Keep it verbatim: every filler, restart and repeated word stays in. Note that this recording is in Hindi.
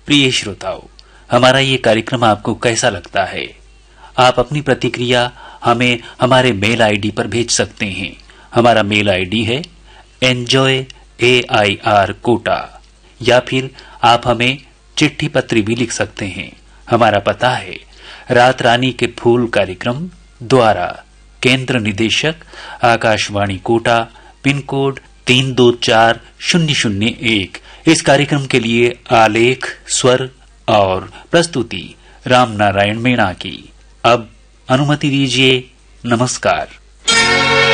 प्रिय श्रोताओं, हमारा ये कार्यक्रम आपको कैसा लगता है? आप अपनी प्रतिक्रिया हमें हमारे मेल आईडी पर भेज सकते हैं। हमारा मेल आईडी है enjoy A I R Kota, या फिर आप हमें चिट्ठी पत्री भी लिख सकते हैं। हमारा पता है रात रानी के फूल कार्यक्रम द्वारा, केंद्र निदेशक आकाशवाणी कोटा, पिन कोड तीन दो चार शून्य शून्य एक। इस कार्यक्रम के लिए आलेख, स्वर और प्रस्तुति राम नारायण मीणा की। अब अनुमति दीजिए। नमस्कार।